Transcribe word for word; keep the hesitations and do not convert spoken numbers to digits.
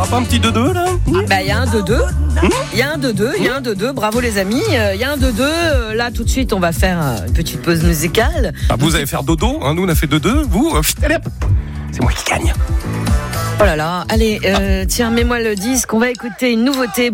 aura pas un petit deux deux là? Bah, il y a un deux deux. Il y a un deux deux, il y a un deux deux. Bravo les amis. Il y a un deux deux. Là, tout de suite, on va faire une petite pause musicale. Bah, vous allez faire dodo, hein, nous on a fait deux deux. Vous, euh, c'est moi qui gagne. Oh là là. Allez, euh, tiens, mets-moi le disque. On va écouter une nouveauté.